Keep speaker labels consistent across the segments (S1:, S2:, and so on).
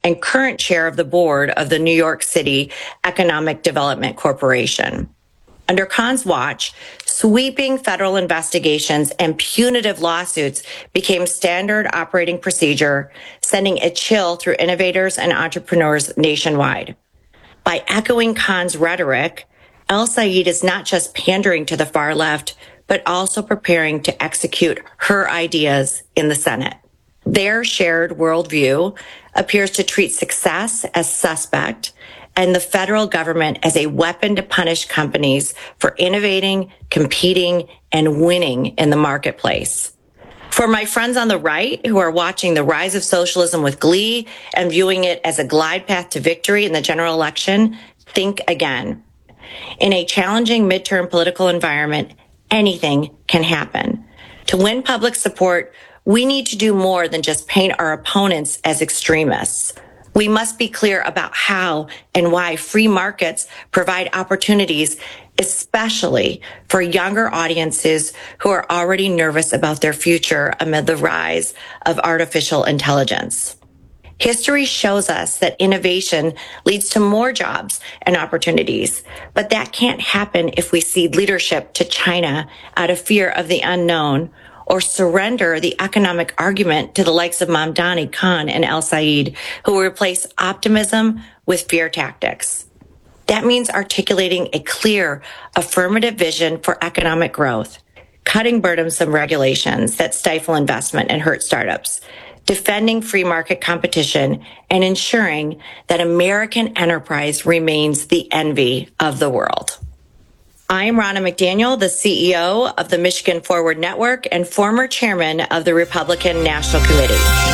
S1: and current chair of the board of the New York City Economic Development Corporation. Under Khan's watch, sweeping federal investigations and punitive lawsuits became standard operating procedure, sending a chill through innovators and entrepreneurs nationwide. By echoing Khan's rhetoric, El-Sayed is not just pandering to the far left, but also preparing to execute her ideas in the Senate. Their shared worldview appears to treat success as suspect and the federal government as a weapon to punish companies for innovating, competing, and winning in the marketplace. For my friends on the right who are watching the rise of socialism with glee and viewing it as a glide path to victory in the general election, think again. In a challenging midterm political environment, anything can happen. To win public support, we need to do more than just paint our opponents as extremists. We must be clear about how and why free markets provide opportunities, especially for younger audiences who are already nervous about their future amid the rise of artificial intelligence. History shows us that innovation leads to more jobs and opportunities, but that can't happen if we cede leadership to China out of fear of the unknown or surrender the economic argument to the likes of Mamdani, Khan, and El-Sayed, who replace optimism with fear tactics. That means articulating a clear, affirmative vision for economic growth, cutting burdensome regulations that stifle investment and hurt startups, defending free market competition, and ensuring that American enterprise remains the envy of the world. I'm Ronna McDaniel, the CEO of the Michigan Forward Network and former chairman of the Republican National Committee.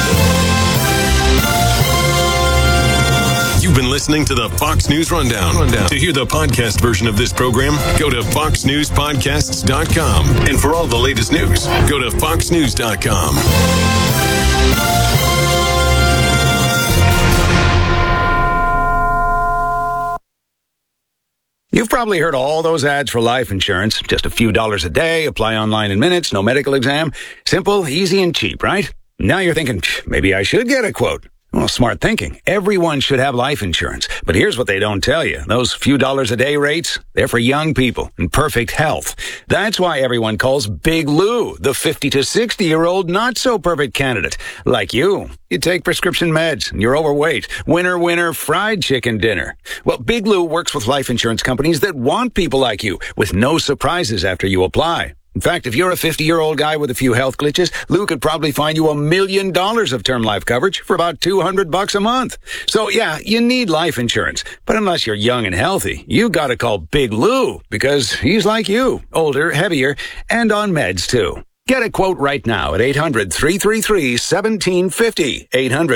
S2: You've been listening to the Fox News Rundown. To hear the podcast version of this program, go to foxnewspodcasts.com. And for all the latest news, go to foxnews.com.
S3: You've probably heard all those ads for life insurance. Just a few dollars a day, apply online in minutes, no medical exam. Simple, easy, and cheap, right? Now you're thinking, maybe I should get a quote. Well, smart thinking. Everyone should have life insurance. But here's what they don't tell you. Those few dollars a day rates, they're for young people in perfect health. That's why everyone calls Big Lou the 50 to 60-year-old not-so-perfect candidate. Like you. You take prescription meds, and you're overweight. Winner, fried chicken dinner. Well, Big Lou works with life insurance companies that want people like you, with no surprises after you apply. In fact, if you're a 50-year-old guy with a few health glitches, Lou could probably find you $1 million of term life coverage for about $200 a month. So yeah, you need life insurance. But unless you're young and healthy, you gotta call Big Lou, because he's like you, older, heavier, and on meds too. Get a quote right now at 800-333-1750,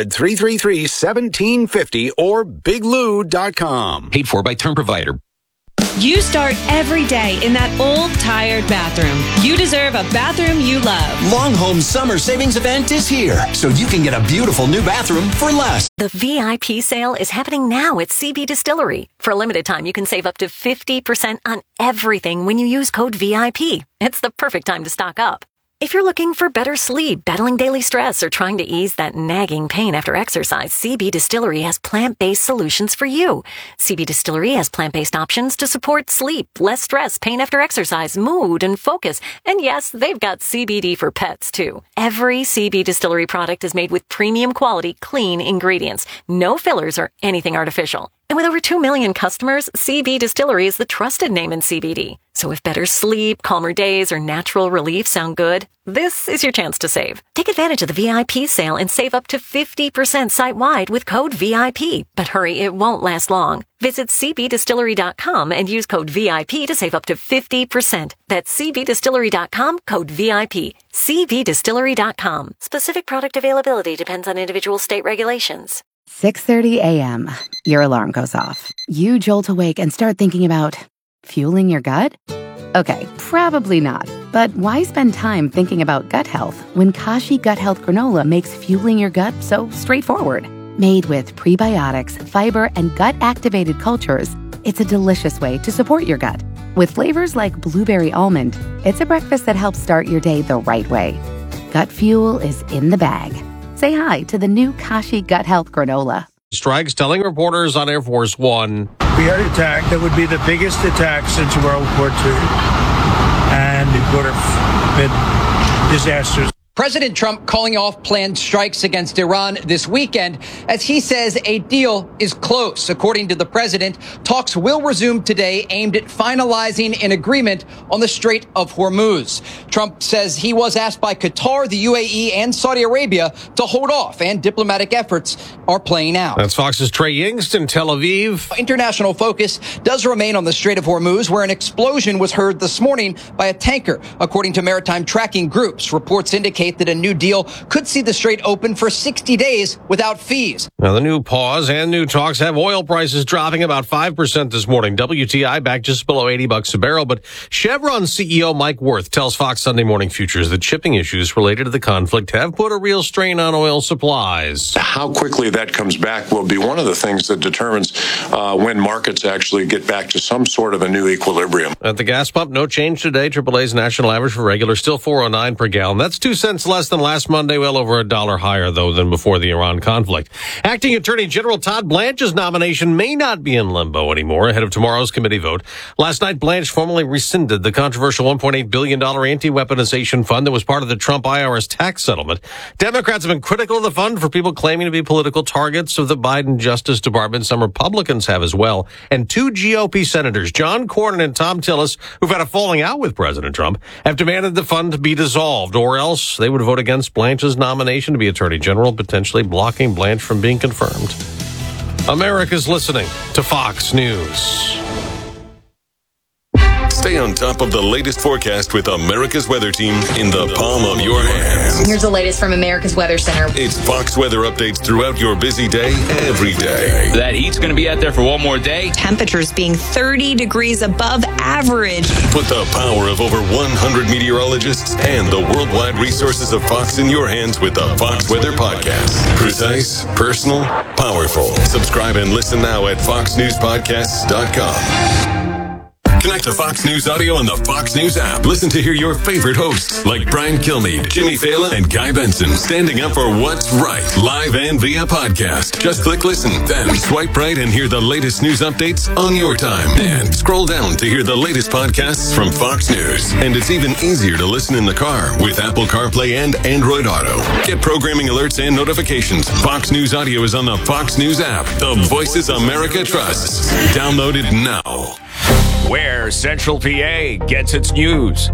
S3: 800-333-1750, or biglou.com.
S4: Paid for by Term Provider.
S5: You start every day in that old, tired bathroom. You deserve a bathroom you love.
S6: Longhome's summer savings event is here, so you can get a beautiful new bathroom for less.
S7: The VIP sale is happening now at CB Distillery. For a limited time, you can save up to 50% on everything when you use code VIP. It's the perfect time to stock up. If you're looking for better sleep, battling daily stress, or trying to ease that nagging pain after exercise, CB Distillery has plant-based solutions for you. CB Distillery has plant-based options to support sleep, less stress, pain after exercise, mood, and focus. And yes, they've got CBD for pets, too. Every CB Distillery product is made with premium quality, clean ingredients. No fillers or anything artificial. And with over 2 million customers, CB Distillery is the trusted name in CBD. So if better sleep, calmer days, or natural relief sound good, this is your chance to save. Take advantage of the VIP sale and save up to 50% site-wide with code VIP. But hurry, it won't last long. Visit cbdistillery.com and use code VIP to save up to 50%. That's cbdistillery.com, code VIP. cbdistillery.com. Specific product availability depends on individual state regulations.
S8: 6:30 a.m. Your alarm goes off. You jolt awake and start thinking about fueling your gut? Okay, probably not. But why spend time thinking about gut health when Kashi Gut Health Granola makes fueling your gut so straightforward? Made with prebiotics, fiber, and gut-activated cultures, it's a delicious way to support your gut. With flavors like blueberry almond, it's a breakfast that helps start your day the right way. Gut fuel is in the bag. Say hi to the new Kashi Gut Health Granola.
S4: Strikes, telling reporters on Air Force One.
S9: We had an attack that would be the biggest attack since World War II, and it would have been disastrous.
S10: President Trump calling off planned strikes against Iran this weekend as he says a deal is close. According to the president, talks will resume today aimed at finalizing an agreement on the Strait of Hormuz. Trump says he was asked by Qatar, the UAE, and Saudi Arabia to hold off, and diplomatic efforts are playing out.
S4: That's Fox's Trey Yingst in Tel Aviv.
S10: International focus does remain on the Strait of Hormuz, where an explosion was heard this morning by a tanker. According to maritime tracking groups, reports indicate that a new deal could see the strait open for 60 days without fees.
S4: Now, the new pause and new talks have oil prices dropping about 5% this morning. WTI back just below $80 a barrel. But Chevron CEO Mike Wirth tells Fox Sunday Morning Futures that shipping issues related to the conflict have put a real strain on oil supplies.
S11: How quickly that comes back will be one of the things that determines when markets actually get back to some sort of a new equilibrium.
S4: At the gas pump, no change today. AAA's national average for regular still $4.09 per gallon. That's 2 cents less than last Monday, well over $1 higher, though, than before the Iran conflict. Acting Attorney General Todd Blanche's nomination may not be in limbo anymore ahead of tomorrow's committee vote. Last night, Blanche formally rescinded the controversial $1.8 billion anti-weaponization fund that was part of the Trump IRS tax settlement. Democrats have been critical of the fund for people claiming to be political targets of the Biden Justice Department. Some Republicans have as well. And 2 GOP senators, John Cornyn and Tom Tillis, who've had a falling out with President Trump, have demanded the fund to be dissolved, or else they would vote against Blanche's nomination to be Attorney General, potentially blocking Blanche from being confirmed. America's listening to Fox News.
S2: Stay on top of the latest forecast with America's Weather Team in the palm of your hands.
S12: Here's the latest from America's Weather Center.
S2: It's Fox weather updates throughout your busy day, every day.
S13: That heat's going to be out there for one more day.
S5: Temperatures being 30 degrees above average.
S2: Put the power of over 100 meteorologists and the worldwide resources of Fox in your hands with the Fox Weather Podcast. Precise, personal, powerful. Subscribe and listen now at foxnewspodcasts.com. Connect to Fox News Audio on the Fox News app. Listen to hear your favorite hosts like Brian Kilmeade, Jimmy Fallon, and Guy Benson standing up for what's right, live and via podcast. Just click listen, then swipe right and hear the latest news updates on your time. And scroll down to hear the latest podcasts from Fox News. And it's even easier to listen in the car with Apple CarPlay and Android Auto. Get programming alerts and notifications. Fox News Audio is on the Fox News app. The voices America trusts. Download it now.
S14: Where Central PA gets its news.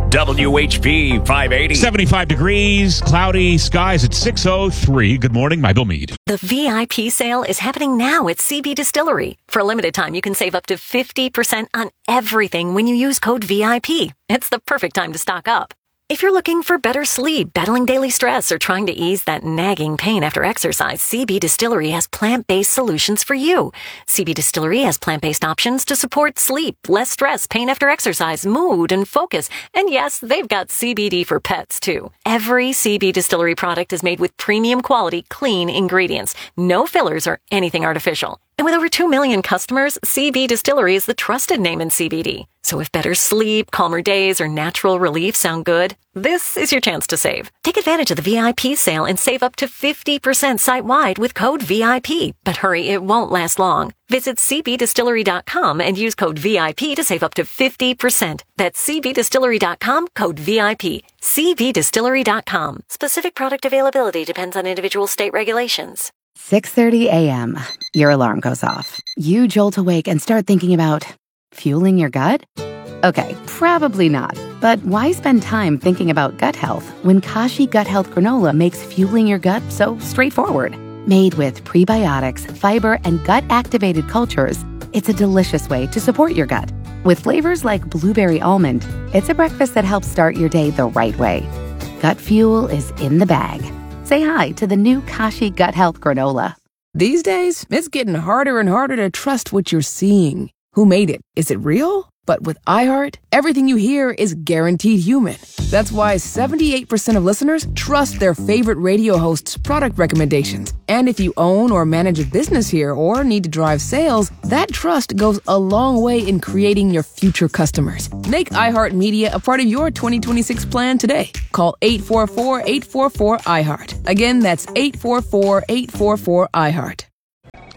S14: WHP 580.
S15: 75 degrees, cloudy skies at 6:03. Good morning, my Bill Meade.
S7: The VIP sale is happening now at CB Distillery. For a limited time, you can save up to 50% on everything when you use code VIP. It's the perfect time to stock up. If you're looking for better sleep, battling daily stress, or trying to ease that nagging pain after exercise, CB Distillery has plant-based solutions for you. CB Distillery has plant-based options to support sleep, less stress, pain after exercise, mood, and focus. And yes, they've got CBD for pets, too. Every CB Distillery product is made with premium quality, clean ingredients. No fillers or anything artificial. And with over 2 million customers, CB Distillery is the trusted name in CBD. So if better sleep, calmer days, or natural relief sound good, this is your chance to save. Take advantage of the VIP sale and save up to 50% site-wide with code VIP. But hurry, it won't last long. Visit cbdistillery.com and use code VIP to save up to 50%. That's cbdistillery.com, code VIP. cbdistillery.com. Specific product availability depends on individual state regulations.
S8: 6:30 a.m. Your alarm goes off. You jolt awake and start thinking about fueling your gut? Okay, probably not. But why spend time thinking about gut health when Kashi Gut Health Granola makes fueling your gut so straightforward? Made with prebiotics, fiber, and gut-activated cultures, it's a delicious way to support your gut. With flavors like blueberry almond, it's a breakfast that helps start your day the right way. Gut fuel is in the bag. Say hi to the new Kashi Gut Health Granola.
S16: These days, it's getting harder and harder to trust what you're seeing. Who made it? Is it real? But with iHeart, everything you hear is guaranteed human. That's why 78% of listeners trust their favorite radio hosts' product recommendations. And if you own or manage a business here or need to drive sales, that trust goes a long way in creating your future customers. Make iHeartMedia a part of your 2026 plan today. Call 844-844-iHeart. Again, that's 844-844-iHeart.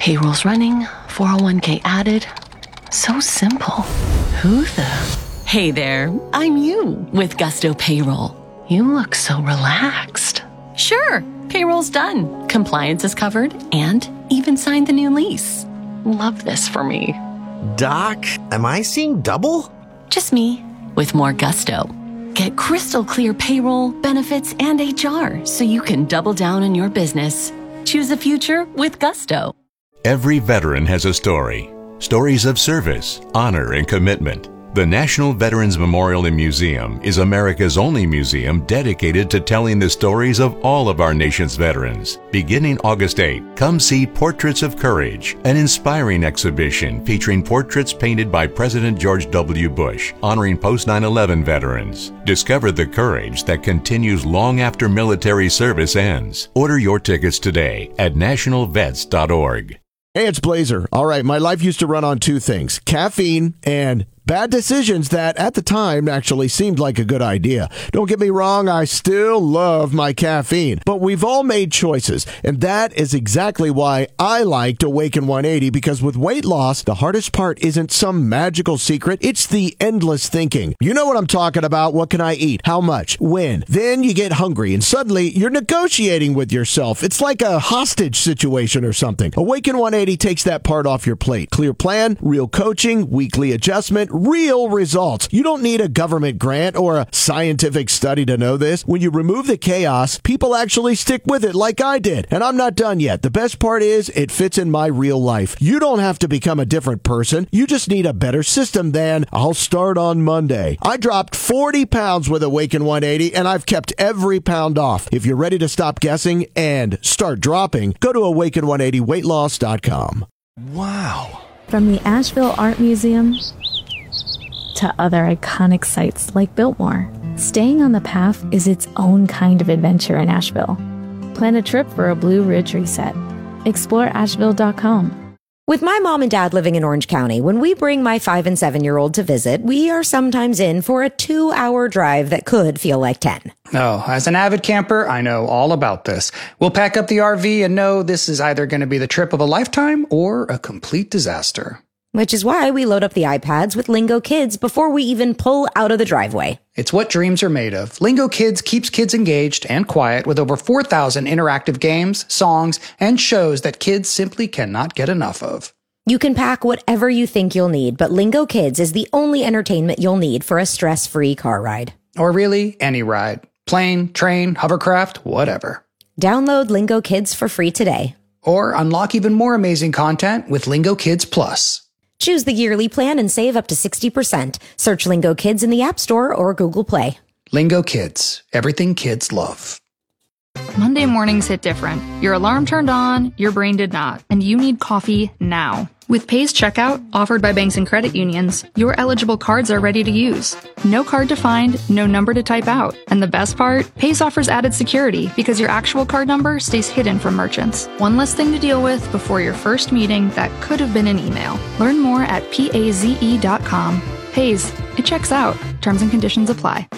S17: Payroll's running, 401k added. So simple. Who the? Hey there, I'm you with Gusto Payroll. You look so relaxed. Sure, payroll's done. Compliance is covered and even signed the new lease. Love this for me.
S18: Doc, am I seeing double?
S17: Just me with more gusto. Get crystal clear payroll, benefits, and HR so you can double down on your business. Choose a future with Gusto.
S19: Every veteran has a story. Stories of service, honor, and commitment. The National Veterans Memorial and Museum is America's only museum dedicated to telling the stories of all of our nation's veterans. Beginning August 8, come see Portraits of Courage, an inspiring exhibition featuring portraits painted by President George W. Bush, honoring post-9/11 veterans. Discover the courage that continues long after military service ends. Order your tickets today at nationalvets.org.
S20: Hey, it's Blazer. All right, my life used to run on two things: caffeine and bad decisions that at the time actually seemed like a good idea. Don't get me wrong, I still love my caffeine, but we've all made choices, and that is exactly why I liked Awaken 180, because with weight loss, the hardest part isn't some magical secret, it's the endless thinking. You know what I'm talking about. What can I eat? How much? When? Then you get hungry, and suddenly you're negotiating with yourself. It's like a hostage situation or something. Awaken 180 takes that part off your plate. Clear plan, real coaching, weekly adjustment, real results. You don't need a government grant or a scientific study to know this. When you remove the chaos, people actually stick with it like I did. And I'm not done yet. The best part is it fits in my real life. You don't have to become a different person. You just need a better system than I'll start on Monday. I dropped 40 pounds with Awaken 180 and I've kept every pound off. If you're ready to stop guessing and start dropping, go to awaken180weightloss.com.
S18: Wow.
S21: From the Asheville Art Museum to other iconic sites like Biltmore, staying on the path is its own kind of adventure in Asheville. Plan a trip for a Blue Ridge reset. Explore Asheville.com.
S22: With my mom and dad living in Orange County, when we bring my 5 and 7-year-old to visit, we are sometimes in for a 2-hour drive that could feel like 10.
S23: Oh, as an avid camper, I know all about this. We'll pack up the RV and know this is either going to be the trip of a lifetime or a complete disaster.
S22: Which is why we load up the iPads with Lingo Kids before we even pull out of the driveway.
S23: It's what dreams are made of. Lingo Kids keeps kids engaged and quiet with over 4,000 interactive games, songs, and shows that kids simply cannot get enough of.
S22: You can pack whatever you think you'll need, but Lingo Kids is the only entertainment you'll need for a stress-free car ride.
S23: Or really, any ride. Plane, train, hovercraft, whatever.
S22: Download Lingo Kids for free today.
S23: Or unlock even more amazing content with Lingo Kids Plus.
S22: Choose the yearly plan and save up to 60%. Search Lingo Kids in the App Store or Google Play.
S23: Lingo Kids. Everything kids love.
S24: Monday mornings hit different. Your alarm turned on, your brain did not, and you need coffee now. With Pays Checkout, offered by banks and credit unions, your eligible cards are ready to use. No card to find, no number to type out. And the best part? Pays offers added security because your actual card number stays hidden from merchants. One less thing to deal with before your first meeting that could have been an email. Learn more at paze.com. Pays. It checks out. Terms and conditions apply.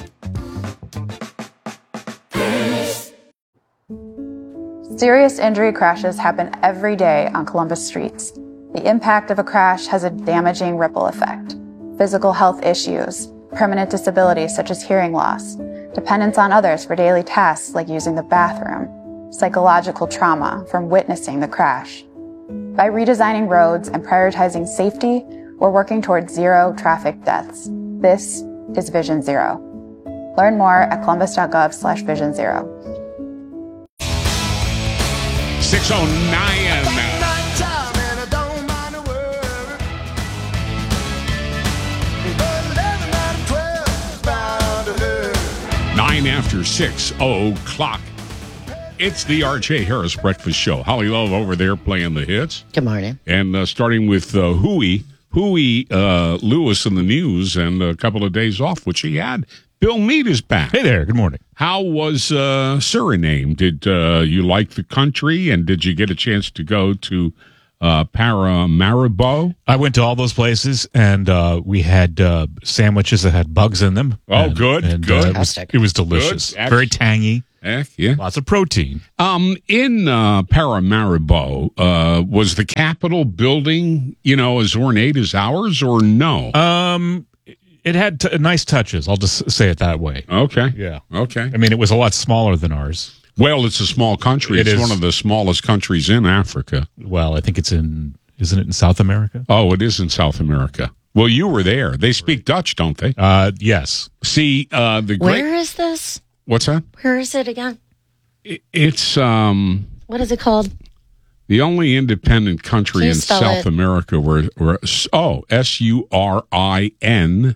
S25: Serious injury crashes happen every day on Columbus streets. The impact of a crash has a damaging ripple effect. Physical health issues, permanent disabilities such as hearing loss, dependence on others for daily tasks like using the bathroom, psychological trauma from witnessing the crash. By redesigning roads and prioritizing safety, we're working towards zero traffic deaths. This is Vision Zero. Learn more at columbus.gov/Vision Zero.
S15: 6:09. 9 after 6 o'clock. It's the R.J. Harris Breakfast Show. Holly Love over there playing the hits.
S1: Good morning.
S15: And starting with Huey Lewis in the news and a couple of days off, which he had. Bill Meade is back.
S26: Hey there. Good morning.
S15: How was Suriname? Did you like the country, and did you get a chance to go to Paramaribo?
S26: I went to all those places, and we had sandwiches that had bugs in them.
S15: Oh, good.
S26: It was delicious. Good. Very tangy.
S15: Heck, yeah.
S26: Lots of protein.
S15: In Paramaribo, was the Capitol building, as ornate as ours, or no?
S26: It had nice touches. I'll just say it that way.
S15: Okay.
S26: Yeah.
S15: Okay.
S26: I mean, it was a lot smaller than ours.
S15: Well, it's a small country. It's one of the smallest countries in Africa.
S26: Well, I think isn't it in South America?
S15: Oh, it is in South America. Well, you were there. They speak Dutch, don't they?
S26: Yes.
S15: See,
S3: Where is this?
S15: What's that?
S3: Where is it again?
S15: It's
S3: What is it called?
S15: the only independent country in South America where SURINAME.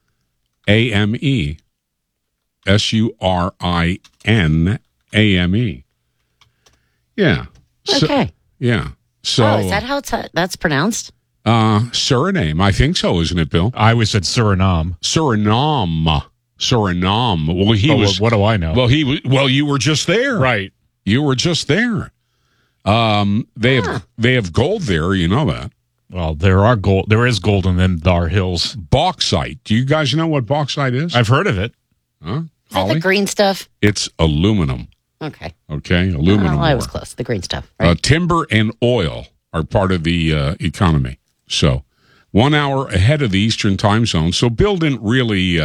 S15: SURINAME. Yeah.
S3: Okay.
S15: Yeah. So
S3: is that how that's pronounced?
S15: Suriname, I think so, isn't it, Bill?
S26: I always said Suriname.
S15: Suriname. Well,
S26: what do I know?
S15: Well, you were just there,
S26: right?
S15: You were just there. They have gold there. You know that.
S26: Well, there is gold in our hills.
S15: Bauxite. Do you guys know what bauxite is?
S26: I've heard of it.
S15: Huh?
S3: Is that the green stuff?
S15: It's aluminum.
S3: Okay.
S15: Aluminum.
S3: I was close. The green stuff. Right?
S15: Timber and oil are part of the economy. So 1 hour ahead of the Eastern time zone. So Bill didn't really,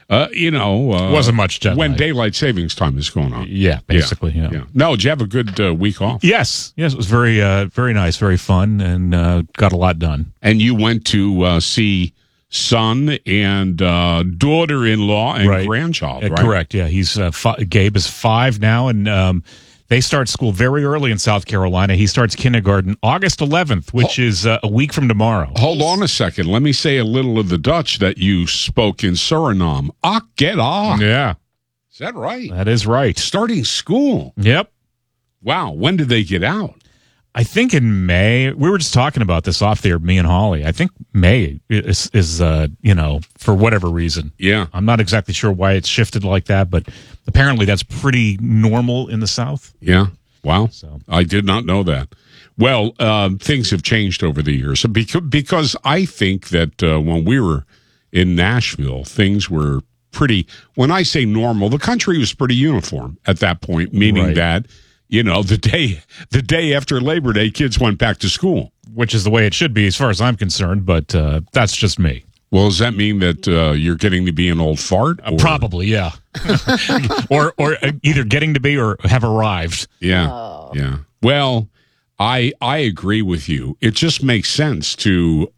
S26: wasn't much jet
S15: when
S26: lag.
S15: daylight savings time is going on.
S26: Yeah, basically. Yeah.
S15: No, did you have a good week off?
S26: Yes, it was very, very nice, very fun, and got a lot done.
S15: And you went to see son and daughter-in-law and grandchild, right?
S26: Correct. Yeah, he's Gabe is 5 now, and they start school very early in South Carolina. He starts kindergarten August 11th, which is a week from tomorrow.
S15: Hold on a second. Let me say a little of the Dutch that you spoke in Suriname. Get off.
S26: Yeah.
S15: Is that right?
S26: That is right.
S15: Starting school.
S26: Yep.
S15: Wow. When did they get out?
S26: I think in May. We were just talking about this off there, me and Holly. I think May is for whatever reason.
S15: Yeah.
S26: I'm not exactly sure why it's shifted like that, but apparently that's pretty normal in the South.
S15: Yeah. Wow.
S26: So
S15: I did not know that. Well, things have changed over the years because I think that when we were in Nashville, things were pretty, when I say normal, the country was pretty uniform at that point, meaning that, the day after Labor Day, kids went back to school.
S26: Which is the way it should be as far as I'm concerned, but that's just me.
S15: Well, does that mean that you're getting to be an old fart?
S26: Probably, yeah. or either getting to be or have arrived.
S15: Yeah. Oh. Yeah. Well, I agree with you. It just makes sense to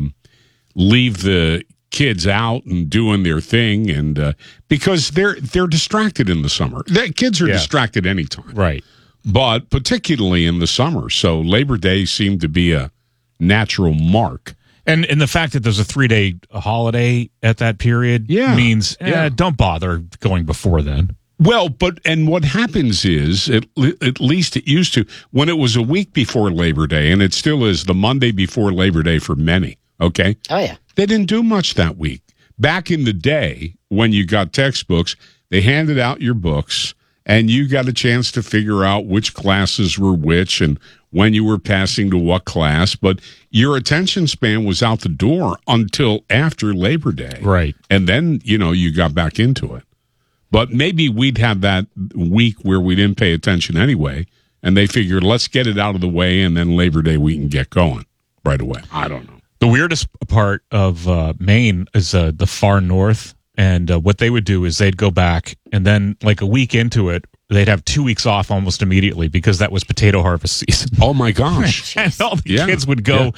S15: leave the kids out and doing their thing, and because they're distracted in the summer. The kids are distracted anytime.
S26: Right.
S15: But particularly in the summer. So Labor Day seemed to be a natural mark.
S26: And the fact that there's a 3-day holiday at that period means don't bother going before then.
S15: Well, and what happens is, at least it used to, when it was a week before Labor Day, and it still is the Monday before Labor Day for many, okay?
S3: Oh, yeah.
S15: They didn't do much that week. Back in the day, when you got textbooks, they handed out your books, and you got a chance to figure out which classes were which and when you were passing to what class, but your attention span was out the door until after Labor Day.
S26: Right.
S15: And then, you got back into it. But maybe we'd have that week where we didn't pay attention anyway, and they figured, let's get it out of the way, and then Labor Day we can get going right away. I don't know.
S26: The weirdest part of Maine is the far north, and what they would do is they'd go back, and then like a week into it, they'd have 2 weeks off almost immediately because that was potato harvest season.
S15: Oh my gosh!
S26: And all the kids would go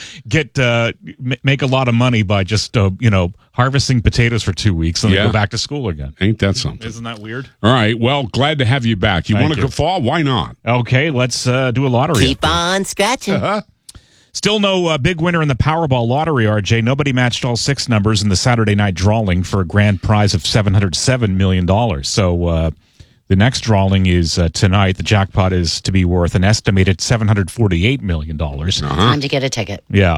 S26: make a lot of money by just harvesting potatoes for 2 weeks and then go back to school again.
S15: Ain't that something?
S26: Isn't that weird?
S15: All right. Well, glad to have you back. You want to guffaw? Why not?
S26: Okay, let's do a lottery.
S3: Keep on scratching.
S26: Still no big winner in the Powerball lottery, RJ. Nobody matched all 6 numbers in the Saturday night drawing for a grand prize of $707 million. So the next drawing is tonight. The jackpot is to be worth an estimated $748 million.
S3: Time to get a ticket.
S26: Yeah.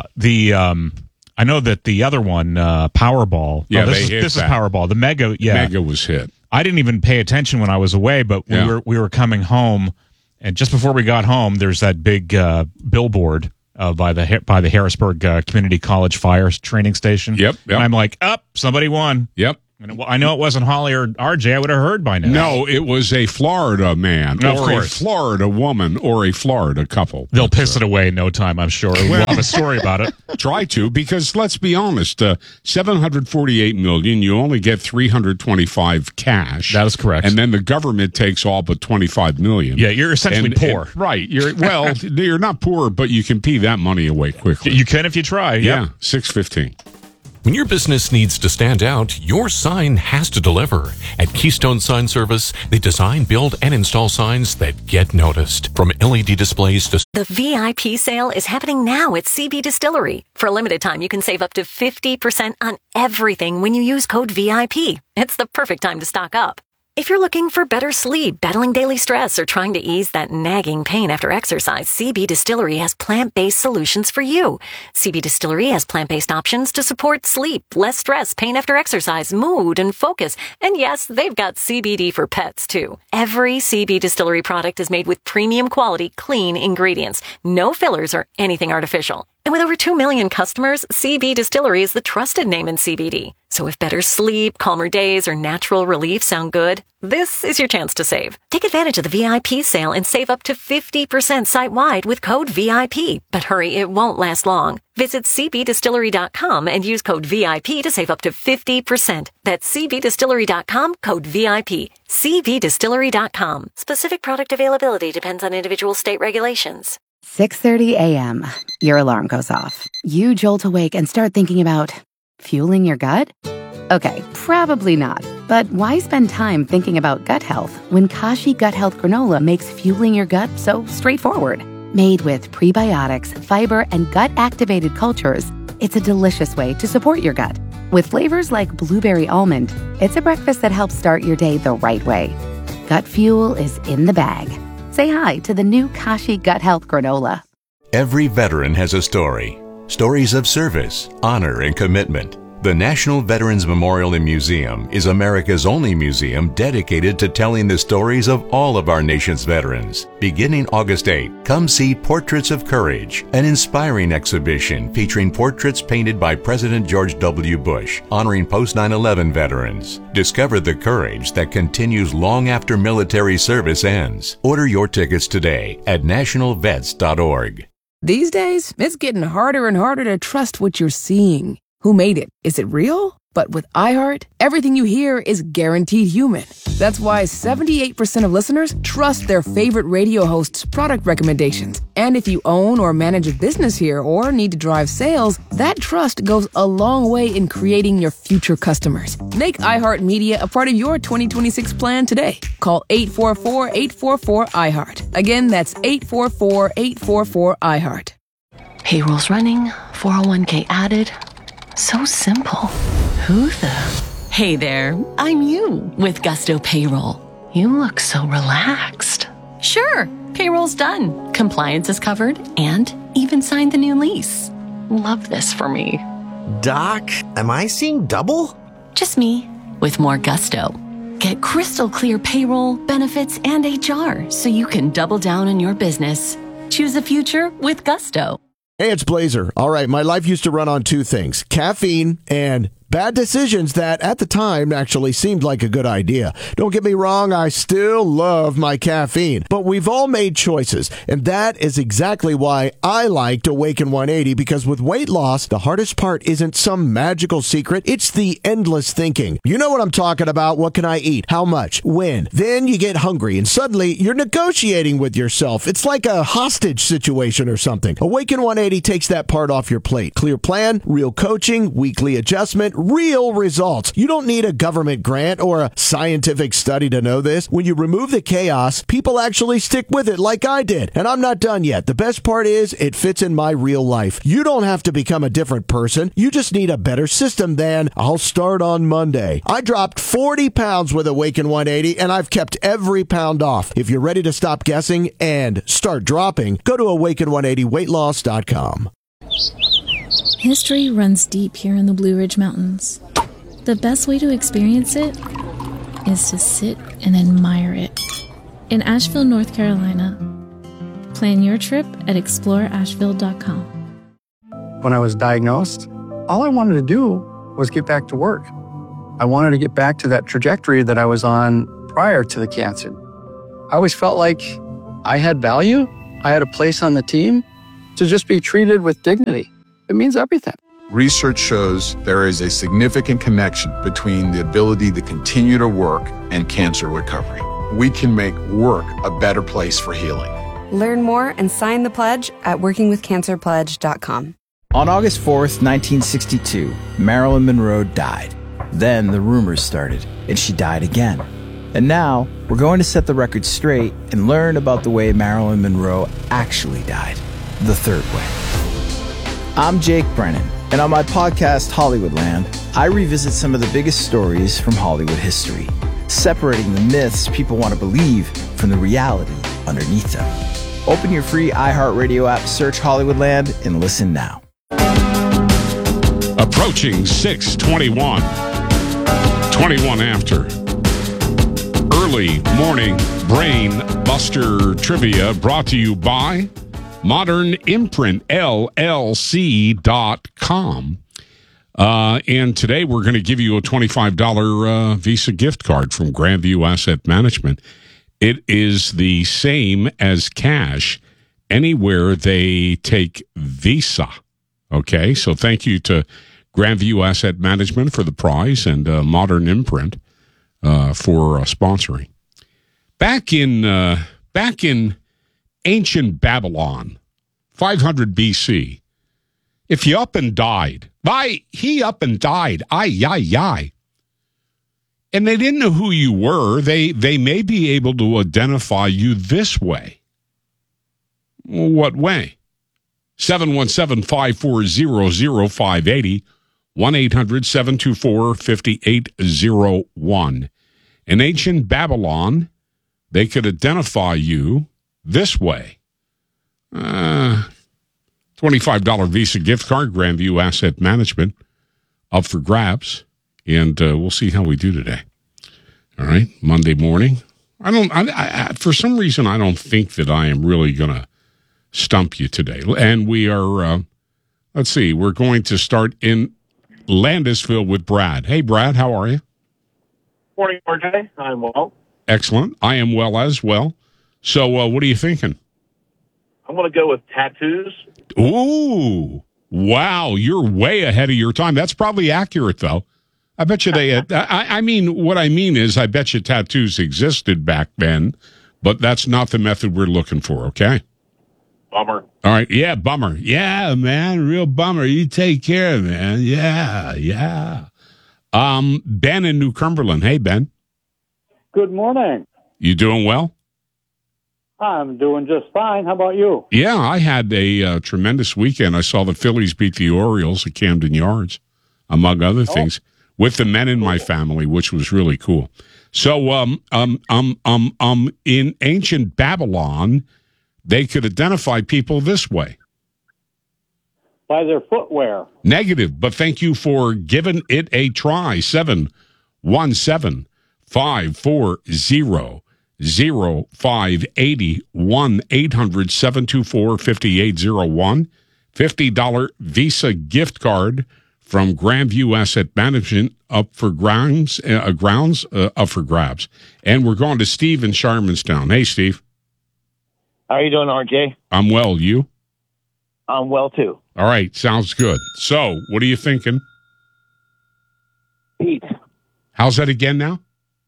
S26: I know that the other one, Powerball.
S15: Yeah,
S26: this is Powerball. The Mega,
S15: Mega was hit.
S26: I didn't even pay attention when I was away, but we were coming home, and just before we got home, there's that big billboard by the Harrisburg Community College Fire Training Station.
S15: Yep.
S26: And I'm like, somebody won.
S15: Yep.
S26: I know it wasn't Holly or RJ. I would have heard by now.
S15: No, it was a Florida man or a Florida woman or a Florida couple.
S26: They'll piss it away in no time, I'm sure. We'll have a story about it.
S15: Try to, because let's be honest, $748 million, you only get $325 cash.
S26: That is correct.
S15: And then the government takes all but $25 million.
S26: Yeah, you're essentially poor.
S15: Right. You're not poor, but you can pee that money away quickly.
S26: You can if you try.
S15: Yeah, 615.
S4: When your business needs to stand out, your sign has to deliver. At Keystone Sign Service, they design, build, and install signs that get noticed. From LED displays to...
S7: The VIP sale is happening now at CB Distillery. For a limited time, you can save up to 50% on everything when you use code VIP. It's the perfect time to stock up. If you're looking for better sleep, battling daily stress, or trying to ease that nagging pain after exercise, CB Distillery has plant-based solutions for you. CB Distillery has plant-based options to support sleep, less stress, pain after exercise, mood, and focus. And yes, they've got CBD for pets, too. Every CB Distillery product is made with premium quality, clean ingredients. No fillers or anything artificial. And with over 2 million customers, CB Distillery is the trusted name in CBD. So if better sleep, calmer days, or natural relief sound good, this is your chance to save. Take advantage of the VIP sale and save up to 50% site-wide with code VIP. But hurry, it won't last long. Visit cbdistillery.com and use code VIP to save up to 50%. That's cbdistillery.com, code VIP. cbdistillery.com. Specific product availability depends on individual state regulations.
S8: 6:30 a.m. Your alarm goes off. You jolt awake and start thinking about fueling your gut? Okay, probably not. But why spend time thinking about gut health when Kashi Gut Health Granola makes fueling your gut so straightforward? Made with prebiotics, fiber, and gut-activated cultures, it's a delicious way to support your gut. With flavors like blueberry almond, it's a breakfast that helps start your day the right way. Gut fuel is in the bag. Say hi to the new Kashi Gut Health Granola.
S19: Every veteran has a story. Stories of service, honor, and commitment. The National Veterans Memorial and Museum is America's only museum dedicated to telling the stories of all of our nation's veterans. Beginning August 8, come see Portraits of Courage, an inspiring exhibition featuring portraits painted by President George W. Bush, honoring post-9/11 veterans. Discover the courage that continues long after military service ends. Order your tickets today at nationalvets.org.
S16: These days, it's getting harder and harder to trust what you're seeing. Who made it? Is it real? But with iHeart, everything you hear is guaranteed human. That's why 78% of listeners trust their favorite radio host's product recommendations. And if you own or manage a business here or need to drive sales, that trust goes a long way in creating your future customers. Make iHeartMedia a part of your 2026 plan today. Call 844-844-iHeart. Again, that's 844-844-iHeart.
S17: Payroll's running, 401k added. So simple. Who the? Hey there, I'm you with Gusto Payroll. You look so relaxed. Sure, payroll's done. Compliance is covered and even signed the new lease. Love this for me.
S18: Doc, am I seeing double?
S17: Just me with more gusto. Get crystal clear payroll, benefits, and HR so you can double down on your business. Choose a future with Gusto.
S20: Hey, it's Blazer. All right, my life used to run on two things: caffeine and bad decisions that at the time actually seemed like a good idea. Don't get me wrong, I still love my caffeine, but we've all made choices, and that is exactly why I liked Awaken 180, because with weight loss, the hardest part isn't some magical secret, it's the endless thinking. You know what I'm talking about. What can I eat? How much? When? Then you get hungry, and suddenly you're negotiating with yourself. It's like a hostage situation or something. Awaken 180 takes that part off your plate. Clear plan, real coaching, weekly adjustment, real results. You don't need a government grant or a scientific study to know this. When you remove the chaos, people actually stick with it like I did. And I'm not done yet. The best part is it fits in my real life. You don't have to become a different person. You just need a better system than I'll start on Monday. I dropped 40 pounds with Awaken 180 and I've kept every pound off. If you're ready to stop guessing and start dropping, go to awaken180weightloss.com.
S21: History runs deep here in the Blue Ridge Mountains. The best way to experience it is to sit and admire it. In Asheville, North Carolina. Plan your trip at exploreasheville.com.
S6: When I was diagnosed, all I wanted to do was get back to work. I wanted to get back to that trajectory that I was on prior to the cancer. I always felt like I had value. I had a place on the team to just be treated with dignity. It means everything.
S9: Research shows there is a significant connection between the ability to continue to work and cancer recovery. We can make work a better place for healing.
S10: Learn more and sign the pledge at workingwithcancerpledge.com.
S11: On August 4th, 1962, Marilyn Monroe died. Then the rumors started, and she died again. And now, we're going to set the record straight and learn about the way Marilyn Monroe actually died, the third way. I'm Jake Brennan, and on my podcast, Hollywoodland, I revisit some of the biggest stories from Hollywood history, separating the myths people want to believe from the reality underneath them. Open your free iHeartRadio app, search Hollywoodland, and listen now.
S15: Approaching 6:21, 21 after. Early morning brain buster trivia brought to you by Modern Imprint LLC.com. And today we're going to give you a $25 Visa gift card from Grandview Asset Management. It is the same as cash anywhere they take Visa. Okay, so thank you to Grandview Asset Management for the prize and Modern Imprint for sponsoring. Back in ancient Babylon, 500 BC, if you up and died, he up and died, and they didn't know who you were, they may be able to identify you this way. What way? 717-540-0580, 1-800-724-5801. In ancient Babylon, they could identify you this way. $25 Visa gift card, Grandview Asset Management, up for grabs, and we'll see how we do today. All right, Monday morning. I for some reason, I don't think that I am really going to stump you today. And we are, let's see, we're going to start in Landisville with Brad. Hey, Brad, how are you?
S12: Morning, RJ. I'm well.
S15: Excellent. I am well as well. So what are you thinking?
S12: I'm going to go with tattoos.
S15: Ooh, wow, you're way ahead of your time. That's probably accurate, though. I bet you they, I mean, what I mean is I bet you tattoos existed back then, but that's not the method we're looking for, okay?
S12: Bummer.
S15: All right, yeah, bummer. Yeah, man, real bummer. You take care, man. Yeah. Ben in New Cumberland. Hey, Ben.
S13: Good morning.
S15: You doing well?
S13: I'm doing just fine. How about you?
S15: Yeah, I had a tremendous weekend. I saw the Phillies beat the Orioles at Camden Yards, among other things, with the men in my family, which was really cool. So, in ancient Babylon, they could identify people this way.
S13: By their footwear.
S15: Negative, but thank you for giving it a try. 717-540-0580, 1-800-724-5801. $50 Visa gift card from Grandview Asset Management up for grabs. And we're going to Steve in Sharmanstown. Hey, Steve.
S12: How are you doing, RJ?
S15: I'm well. You?
S12: I'm well, too.
S15: All right. Sounds good. So, what are you thinking?
S12: Feet.
S15: How's that again now?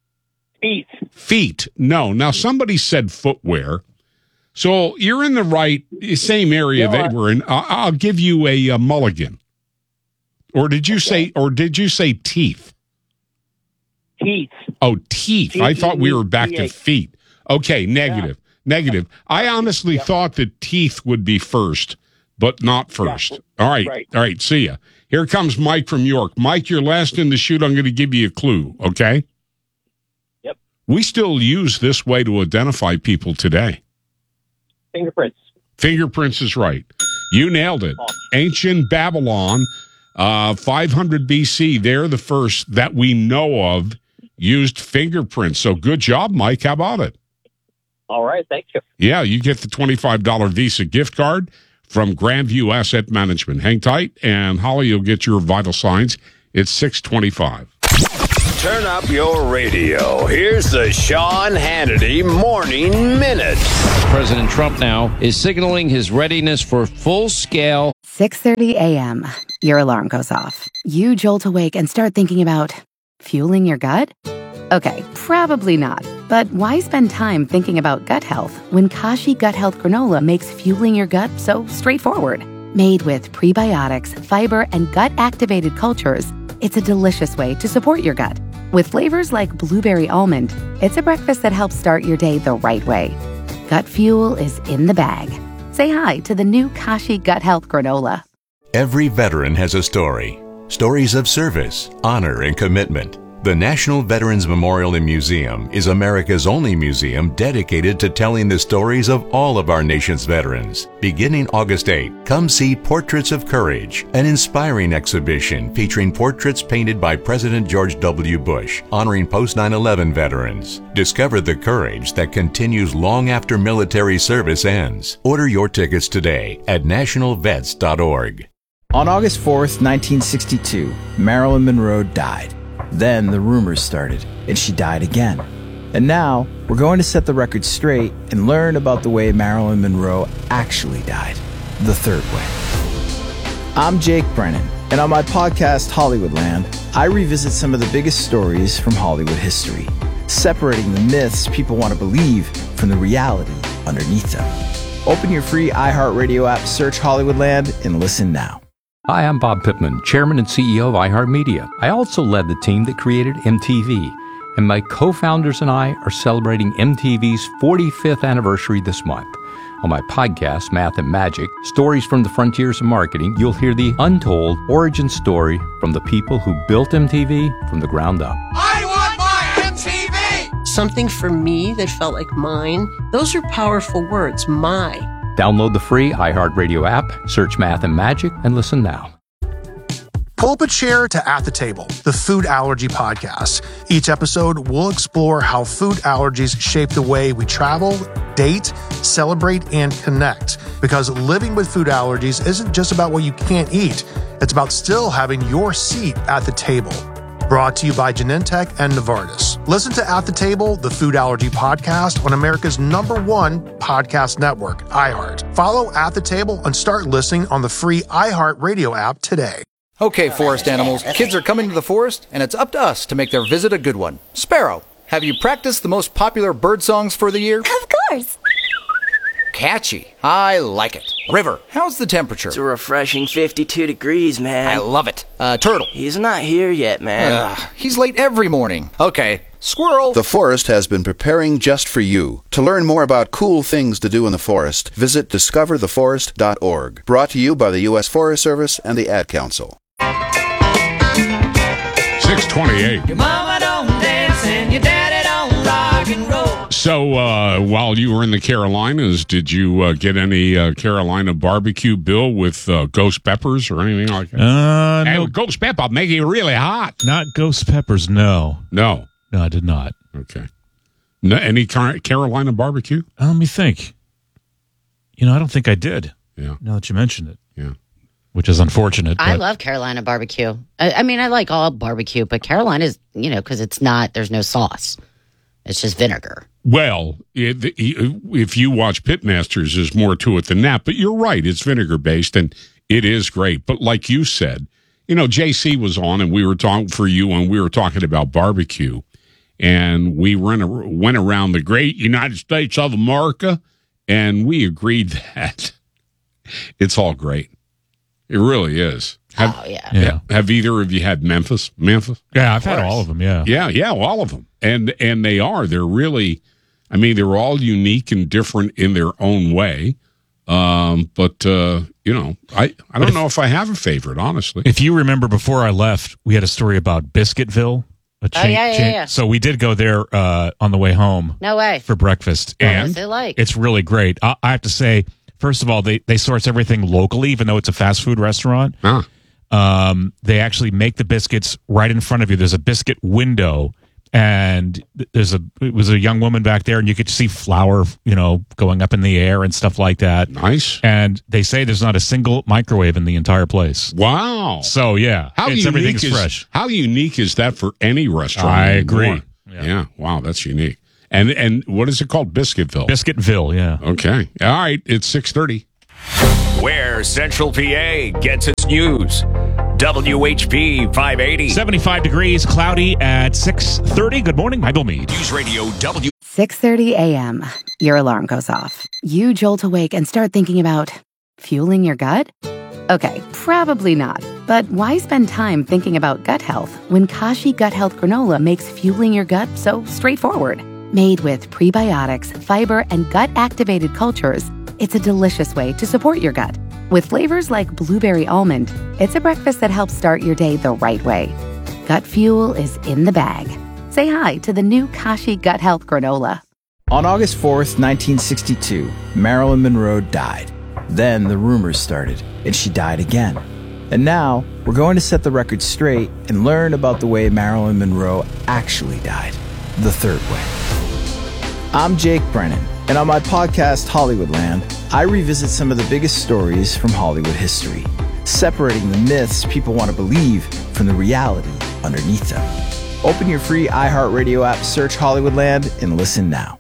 S15: Feet. No. Now, somebody said footwear. So, you're in the right, same area they were in. I'll give you a mulligan. Or did you say teeth?
S12: Teeth.
S15: Oh, teeth. I thought we were back to feet. Okay, negative. Yeah. Negative. I honestly thought that teeth would be first, but not first. Yeah. All right. See ya. Here comes Mike from York. Mike, you're last in the chute. I'm going to give you a clue, okay?
S12: Yep.
S15: We still use this way to identify people today.
S12: Fingerprints.
S15: Fingerprints is right. You nailed it. Awesome. Ancient Babylon, 500 BC, they're the first that we know of used fingerprints. So good job, Mike. How about it?
S12: All right, thank you.
S15: Yeah, you get the $25 Visa gift card from Grandview Asset Management. Hang tight, and Holly, you'll get your vital signs. It's 6:25.
S2: turn up your radio. Here's the Sean Hannity Morning Minute.
S5: President Trump now is signaling his readiness for full-scale.
S8: 6:30 a.m. Your alarm goes off. You jolt awake and start thinking about fueling your gut? Okay, probably not. But why spend time thinking about gut health when Kashi Gut Health Granola makes fueling your gut so straightforward? Made with prebiotics, fiber, and gut-activated cultures, it's a delicious way to support your gut. With flavors like blueberry almond, it's a breakfast that helps start your day the right way. Gut fuel is in the bag. Say hi to the new Kashi Gut Health Granola.
S19: Every veteran has a story. Stories of service, honor, and commitment. The National Veterans Memorial and Museum is America's only museum dedicated to telling the stories of all of our nation's veterans. Beginning August 8, come see Portraits of Courage, an inspiring exhibition featuring portraits painted by President George W. Bush, honoring post-9/11 veterans. Discover the courage that continues long after military service ends. Order your tickets today at nationalvets.org.
S11: On August 4th, 1962, Marilyn Monroe died. Then the rumors started, and she died again. And now, we're going to set the record straight and learn about the way Marilyn Monroe actually died, the third way. I'm Jake Brennan, and on my podcast, Hollywoodland, I revisit some of the biggest stories from Hollywood history, separating the myths people want to believe from the reality underneath them. Open your free iHeartRadio app, search Hollywoodland, and listen now.
S14: Hi, I'm Bob Pittman, Chairman and CEO of iHeartMedia. I also led the team that created MTV, and my co-founders and I are celebrating MTV's 45th anniversary this month. On my podcast, Math and Magic, Stories from the Frontiers of Marketing, you'll hear the untold origin story from the people who built MTV from the ground up.
S22: I want my MTV! Something for me that felt like mine. Those are powerful words, my.
S14: Download the free iHeartRadio app, search Math and Magic, and listen now.
S23: Pull up a chair to At the Table, the food allergy podcast. Each episode, we'll explore how food allergies shape the way we travel, date, celebrate, and connect. Because living with food allergies isn't just about what you can't eat. It's about still having your seat at the table. Brought to you by Genentech and Novartis. Listen to At the Table, the food allergy podcast on America's #1 podcast network, iHeart. Follow At the Table and start listening on the free iHeart Radio app today.
S24: Okay, forest animals, kids are coming to the forest, and it's up to us to make their visit a good one. Sparrow, have you practiced the most popular bird songs for the year?
S27: Of course.
S24: Catchy. I like it. River, how's the temperature?
S28: It's a refreshing 52 degrees, man.
S24: I love it. Turtle.
S28: He's not here yet, man.
S24: He's late every morning. Okay. Squirrel.
S29: The forest has been preparing just for you. To learn more about cool things to do in the forest, visit discovertheforest.org. Brought to you by the U.S. Forest Service and the Ad Council.
S15: 6:28.
S22: Your mama don't dance and your daddy don't rock and roll.
S15: So, while you were in the Carolinas, did you get any Carolina barbecue, Bill, with ghost peppers or anything like that?
S26: No.
S15: Ghost pepper, make it really hot.
S26: Not ghost peppers, no.
S15: No,
S26: I did not.
S15: Okay. No, any Carolina barbecue?
S26: Let me think. I don't think I did.
S15: Yeah.
S26: Now that you mentioned it.
S15: Yeah.
S26: Which is unfortunate.
S3: I love Carolina barbecue. I mean, I like all barbecue, but Carolina's, because there's no sauce. It's just vinegar.
S15: Well, if you watch Pitmasters, there's more to it than that. But you're right. It's vinegar-based, and it is great. But like you said, JC was on, and we were talking for you, and we were talking about barbecue. And we went around the great United States of America, and we agreed that it's all great. It really is. Have either of you had Memphis?
S26: Yeah, I've had all of them, yeah.
S15: Yeah, all of them. And they're really, they're all unique and different in their own way. I don't know if I have a favorite, honestly.
S26: If you remember before I left, we had a story about Biscuitville.
S3: Yeah.
S26: So we did go there on the way home.
S3: No way.
S26: For breakfast.
S3: And what's it like?
S26: It's really great. I have to say, first of all, they source everything locally, even though it's a fast food restaurant. They actually make the biscuits right in front of you. There's a biscuit window And it was a young woman back there, and you could see flour, going up in the air and stuff like that.
S15: Nice.
S26: And they say there's not a single microwave in the entire place.
S15: Wow.
S26: So yeah, everything's fresh.
S15: How unique is that for any restaurant?
S26: I agree.
S15: Yeah. Wow, that's unique. And what is it called? Biscuitville.
S26: Biscuitville. Yeah.
S15: Okay. All right. It's 6:30.
S2: Where Central PA gets its news. WHP 580.
S26: 75 degrees, cloudy at 6:30. Good morning, Michael Meade.
S2: News Radio
S8: 6:30 a.m. Your alarm goes off. You jolt awake and start thinking about fueling your gut? Okay, probably not. But why spend time thinking about gut health when Kashi Gut Health Granola makes fueling your gut so straightforward? Made with prebiotics, fiber, and gut-activated cultures, it's a delicious way to support your gut. With flavors like blueberry almond, it's a breakfast that helps start your day the right way. Gut fuel is in the bag. Say hi to the new Kashi Gut Health Granola.
S11: On August 4th, 1962, Marilyn Monroe died. Then the rumors started, and she died again. And now, we're going to set the record straight and learn about the way Marilyn Monroe actually died. The third way. I'm Jake Brennan, and on my podcast, Hollywoodland, I revisit some of the biggest stories from Hollywood history, separating the myths people want to believe from the reality underneath them. Open your free iHeartRadio app, search Hollywoodland, and listen now.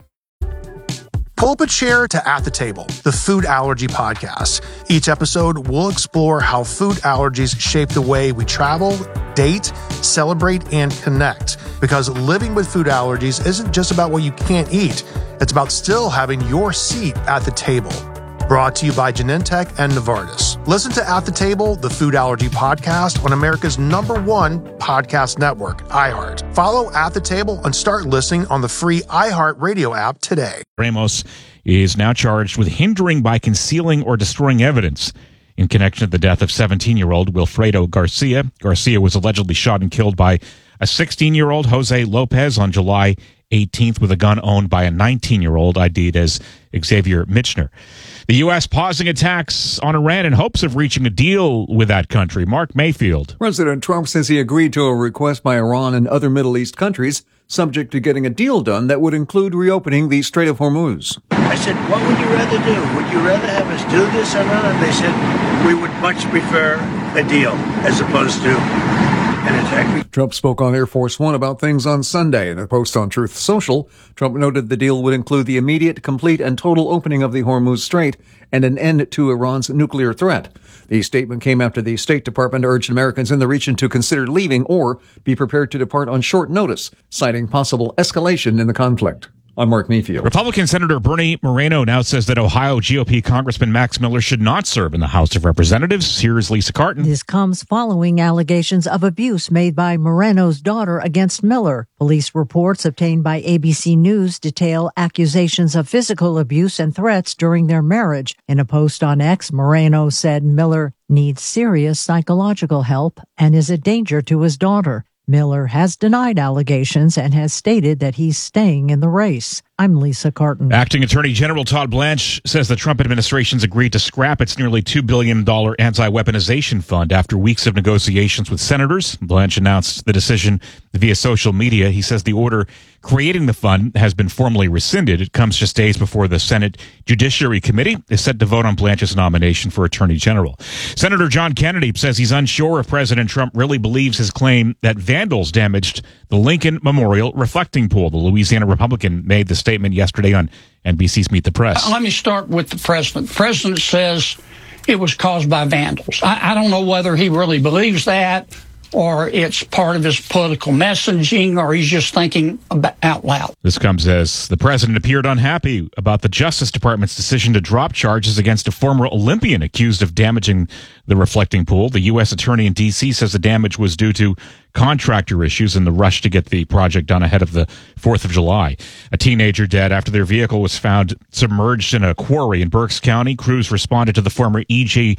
S23: Pull up a chair to At the Table, the food allergy podcast. Each episode, we'll explore how food allergies shape the way we travel, date, celebrate, and connect. Because living with food allergies isn't just about what you can't eat. It's about still having your seat at the table. Brought to you by Genentech and Novartis. Listen to At the Table, the food allergy podcast on America's #1 podcast network, iHeart. Follow At the Table and start listening on the free iHeart Radio app today.
S26: Ramos is now charged with hindering by concealing or destroying evidence in connection to the death of 17-year-old Wilfredo Garcia. Garcia was allegedly shot and killed by a 16-year-old Jose Lopez on July 18th with a gun owned by a 19-year-old ID'd as Xavier Michener. The U.S. pausing attacks on Iran in hopes of reaching a deal with that country. Mark Mayfield.
S1: President Trump says he agreed to a request by Iran and other Middle East countries, subject to getting a deal done that would include reopening the Strait of Hormuz.
S4: I said, what would you rather do? Would you rather have us do this or not? And they said, we would much prefer a deal as opposed to an attack.
S1: Trump spoke on Air Force One about things on Sunday. In a post on Truth Social, Trump noted the deal would include the immediate, complete, and total opening of the Hormuz Strait and an end to Iran's nuclear threat. The statement came after the State Department urged Americans in the region to consider leaving or be prepared to depart on short notice, citing possible escalation in the conflict. I'm Mark Mayfield.
S26: Republican Senator Bernie Moreno now says that Ohio GOP Congressman Max Miller should not serve in the House of Representatives. Here's Lisa Carton.
S7: This comes following allegations of abuse made by Moreno's daughter against Miller. Police reports obtained by ABC News detail accusations of physical abuse and threats during their marriage. In a post on X, Moreno said Miller needs serious psychological help and is a danger to his daughter. Miller has denied allegations and has stated that he's staying in the race. I'm Lisa Carton.
S26: Acting Attorney General Todd Blanche says the Trump administration's agreed to scrap its nearly $2 billion anti-weaponization fund after weeks of negotiations with senators. Blanche announced the decision via social media. He says the order creating the fund has been formally rescinded. It comes just days before the Senate Judiciary Committee is set to vote on Blanche's nomination for Attorney General. Senator John Kennedy says he's unsure if President Trump really believes his claim that vandals damaged the Lincoln Memorial reflecting pool. The Louisiana Republican made the statement yesterday on NBC's Meet the Press.
S16: Let me start with the president. The president says it was caused by vandals. I don't know whether he really believes that or it's part of his political messaging, or he's just thinking out loud.
S26: This comes as the president appeared unhappy about the Justice Department's decision to drop charges against a former Olympian accused of damaging the reflecting pool. The U.S. attorney in D.C. says the damage was due to contractor issues and the rush to get the project done ahead of the 4th of July. A teenager dead after their vehicle was found submerged in a quarry in Berks County. Crews responded to the former E.J.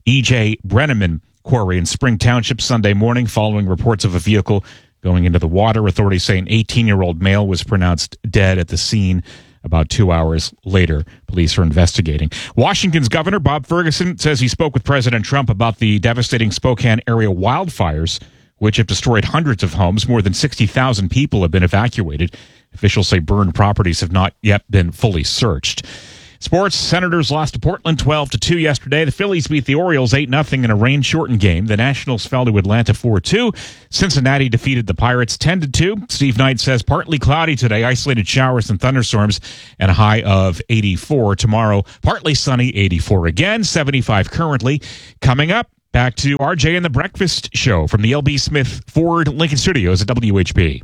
S26: Brenneman quarry in Spring Township Sunday morning following reports of a vehicle going into the water. Authorities say an 18-year-old male was pronounced dead at the scene about 2 hours later. Police are investigating. Washington's Governor Bob Ferguson says he spoke with President Trump about the devastating Spokane area wildfires, which have destroyed hundreds of homes. More than 60,000 people have been evacuated. Officials say burned properties have not yet been fully searched. Sports, Senators lost to Portland 12-2 yesterday. The Phillies beat the Orioles 8-0 in a rain-shortened game. The Nationals fell to Atlanta 4-2. Cincinnati defeated the Pirates 10-2. Steve Knight says partly cloudy today, isolated showers and thunderstorms, and a high of 84. Tomorrow, partly sunny, 84 again, 75 currently. Coming up, back to RJ and the Breakfast Show from the L.B. Smith Ford Lincoln Studios at WHP.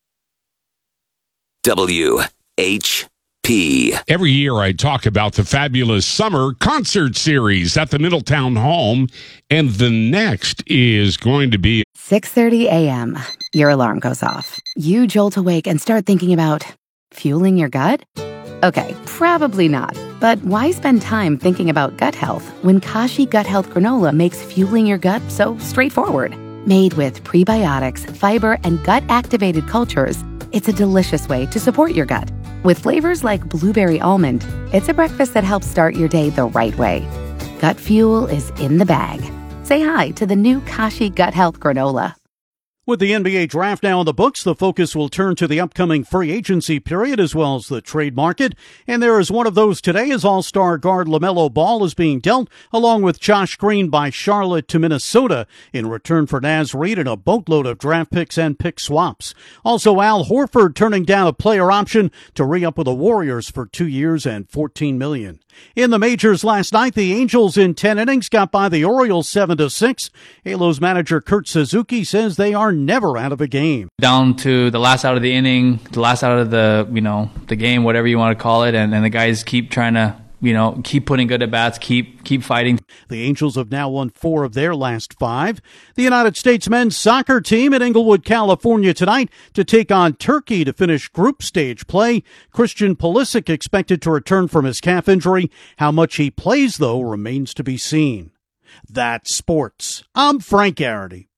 S2: WHP.
S15: Every year I talk about the fabulous summer concert series at the Middletown Home, and the next is going to be
S8: 6:30 a.m. Your alarm goes off. You jolt awake and start thinking about fueling your gut? Okay, probably not. But why spend time thinking about gut health when Kashi Gut Health Granola makes fueling your gut so straightforward? Made with prebiotics, fiber, and gut-activated cultures, it's a delicious way to support your gut. With flavors like blueberry almond, it's a breakfast that helps start your day the right way. Gut fuel is in the bag. Say hi to the new Kashi Gut Health Granola.
S6: With the NBA draft now in the books, the focus will turn to the upcoming free agency period as well as the trade market. And there is one of those today as All-Star guard LaMelo Ball is being dealt along with Josh Green by Charlotte to Minnesota in return for Naz Reid and a boatload of draft picks and pick swaps. Also, Al Horford turning down a player option to re-up with the Warriors for 2 years and $14 million. In the majors last night, the Angels in 10 innings got by the Orioles 7-6. Halos manager Kurt Suzuki says they are never out of a game.
S9: Down to the last out of the inning, the last out of the game, whatever you want to call it, and the guys keep trying to, keep putting good at bats, keep fighting.
S6: The Angels have now won 4 of their last 5. The United States men's soccer team in Inglewood, California tonight to take on Turkey to finish group stage play. Christian Pulisic expected to return from his calf injury. How much he plays, though, remains to be seen. That's sports. I'm Frank Garrity.